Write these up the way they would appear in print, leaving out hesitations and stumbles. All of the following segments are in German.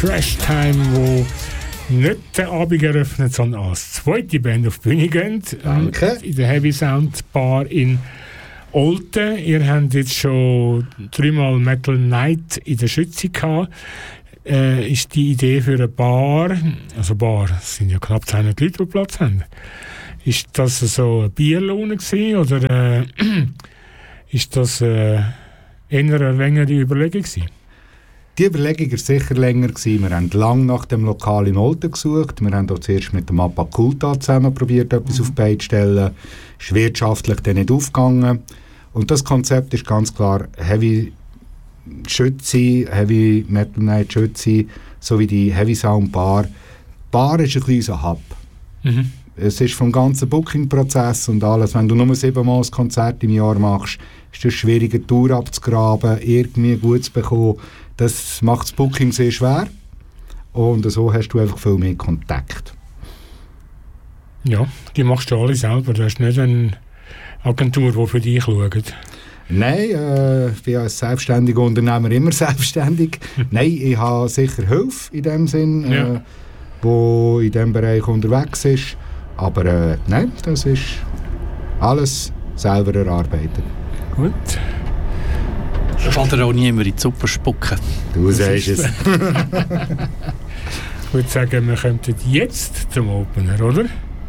Trash Time, wo nicht den Abend eröffnet, sondern als zweite Band auf die Bühne geht. Danke. In der Heavy Sound Bar in Olten. Ihr habt jetzt schon 3-mal Metal Night in der Schütze gehabt. Ist die Idee für eine Bar, also Bar, es sind ja knapp 200 Leute, die Platz haben. Ist das so eine Bierlaune gewesen, oder ist das eher eine längere Überlegung gewesen? Die Überlegung war sicher länger gewesen. Wir haben lange nach dem Lokal in Olten gesucht. Wir haben auch zuerst mit dem Appa Kulta zusammen probiert, etwas auf die Beine zu stellen. Ist wirtschaftlich dann nicht aufgegangen. Und das Konzept ist ganz klar Heavy Schütze, Heavy Metal Night Schütze, sowie die Heavy Sound Bar. Die Bar ist ein kleiner Hub. Mhm. Es ist vom ganzen Booking-Prozess und alles. Wenn du nur 7-mal ein Konzert im Jahr machst, ist es schwierig, eine Tour abzugraben, irgendwie gut zu bekommen. Das macht das Booking sehr schwer. Und so hast du einfach viel mehr Kontakt. Ja, die machst du alle selber. Du hast nicht eine Agentur, die für dich schaut. Nein, ich bin als selbstständiger Unternehmer immer selbstständig. Nein, ich habe sicher Hilfe in dem Sinn, wo in diesem Bereich unterwegs ist. Aber nein, das ist alles selber erarbeitet. Gut. Da fällt dir auch niemand in die Suppe spucken. Du sagst es. Ich würde sagen, wir könnten jetzt zum Opener, oder?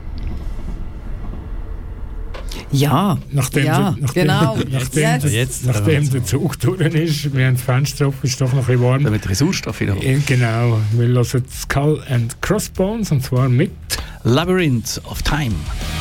Ja, nachdem der Zug durch ist, wir haben das Fenster offen, ist doch noch ein bisschen warm. Mit Ressourcenstoff wieder. Genau, wir hören Skull and Crossbones, und zwar mit Labyrinth of Time.